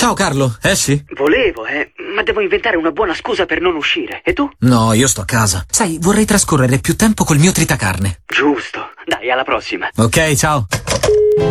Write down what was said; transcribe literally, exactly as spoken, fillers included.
Ciao Carlo, esci? Volevo, eh, ma devo inventare una buona scusa per non uscire. E tu? No, io sto a casa. Sai, vorrei trascorrere più tempo col mio tritacarne. Giusto. Dai, alla prossima. Ok, ciao.